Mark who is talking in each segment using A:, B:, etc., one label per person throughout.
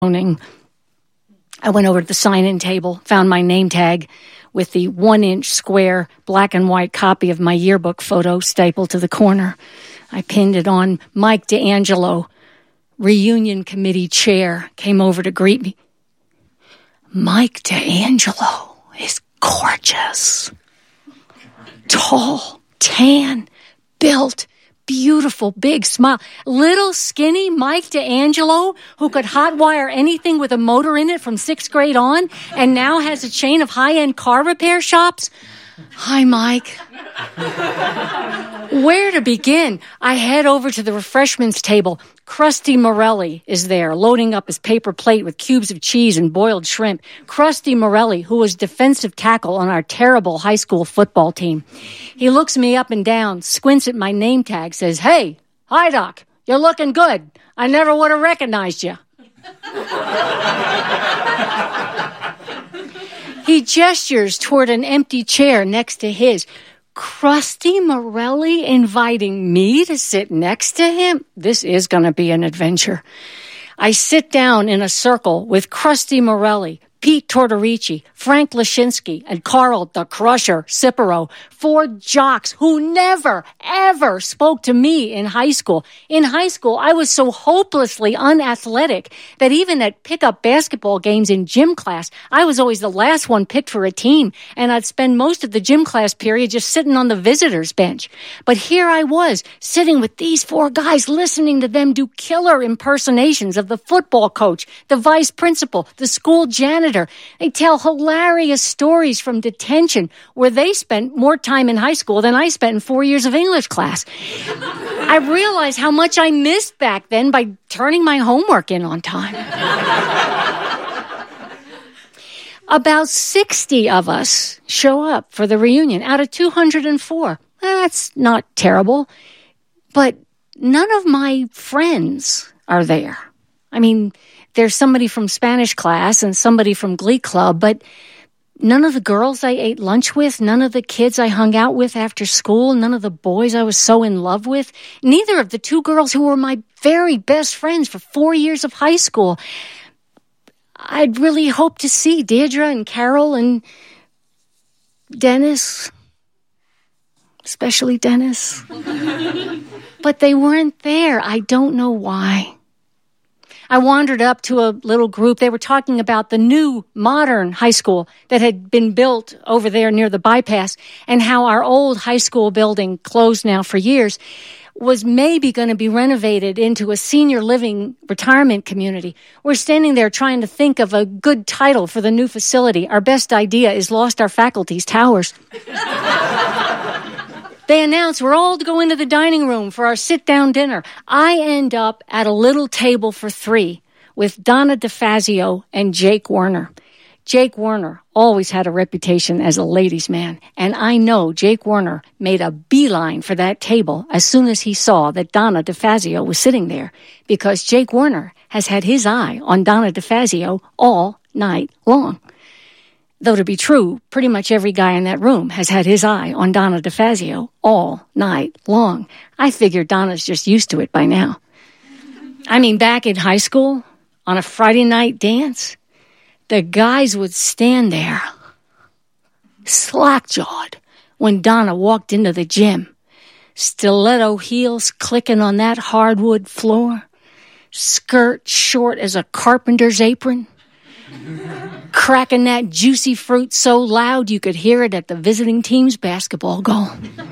A: I went over to the sign-in table, found my name tag with the 1-inch square black and white copy of my yearbook photo stapled to the corner. I pinned it on. Mike D'Angelo, reunion committee chair, came over to greet me. Mike D'Angelo is gorgeous. Tall, tan, built, beautiful, big smile. Little skinny Mike D'Angelo, who could hotwire anything with a motor in it from 6th grade on, and now has a chain of high-end car repair shops. Hi, Mike. Where to begin? I head over to the refreshments table. Krusty Morelli is there, loading up his paper plate with cubes of cheese and boiled shrimp. Krusty Morelli, who was defensive tackle on our terrible high school football team. He looks me up and down, squints at my name tag, says, "Hey, hi, Doc. You're looking good. I never would have recognized you." He gestures toward an empty chair next to his. Krusty Morelli inviting me to sit next to him? This is going to be an adventure. I sit down in a circle with Krusty Morelli, Pete Tortorici, Frank Lashinsky, and Carl the Crusher Cipero, 4 jocks who never, ever spoke to me in high school. In high school, I was so hopelessly unathletic that even at pickup basketball games in gym class, I was always the last one picked for a team, and I'd spend most of the gym class period just sitting on the visitors' bench. But here I was, sitting with these 4 guys, listening to them do killer impersonations of the football coach, the vice principal, the school janitor. They tell hilarious stories from detention where they spent more time in high school than I spent in 4 years of English class. I realized how much I missed back then by turning my homework in on time. About 60 of us show up for the reunion out of 204. That's not terrible, but none of my friends are there. I mean, there's somebody from Spanish class and somebody from Glee Club, but none of the girls I ate lunch with, none of the kids I hung out with after school, none of the boys I was so in love with, neither of the 2 girls who were my very best friends for 4 years of high school. I'd really hoped to see Deirdre and Carol and Dennis, especially Dennis. But they weren't there. I don't know why. I wandered up to a little group. They were talking about the new modern high school that had been built over there near the bypass and how our old high school building, closed now for years, was maybe going to be renovated into a senior living retirement community. We're standing there trying to think of a good title for the new facility. Our best idea is Lost Our Faculty's Towers. They announce we're all to go into the dining room for our sit-down dinner. I end up at a little table for 3 with Donna DeFazio and Jake Werner. Jake Werner always had a reputation as a ladies' man, and I know Jake Werner made a beeline for that table as soon as he saw that Donna DeFazio was sitting there, because Jake Werner has had his eye on Donna DeFazio all night long. Though to be true, pretty much every guy in that room has had his eye on Donna DeFazio all night long. I figure Donna's just used to it by now. I mean, back in high school, on a Friday night dance, the guys would stand there, slack-jawed, when Donna walked into the gym. Stiletto heels clicking on that hardwood floor, skirt short as a carpenter's apron, cracking that juicy fruit so loud you could hear it at the visiting team's basketball goal.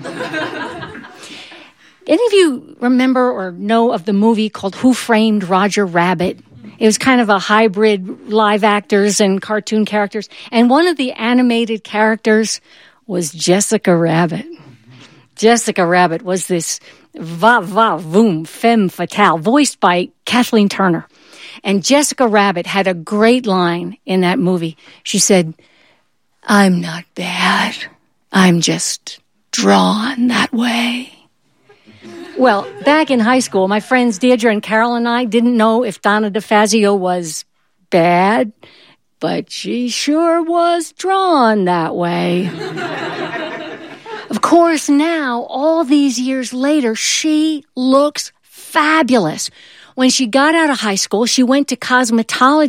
A: Any of you remember or know of the movie called Who Framed Roger Rabbit? It was kind of a hybrid live actors and cartoon characters. And one of the animated characters was Jessica Rabbit. Jessica Rabbit was this va-va-voom femme fatale, voiced by Kathleen Turner. And Jessica Rabbit had a great line in that movie. She said, "I'm not bad. I'm just drawn that way." Well, back in high school, my friends Deirdre and Carol and I didn't know if Donna DeFazio was bad, but she sure was drawn that way. Of course, now, all these years later, she looks fabulous. When she got out of high school, she went to cosmetology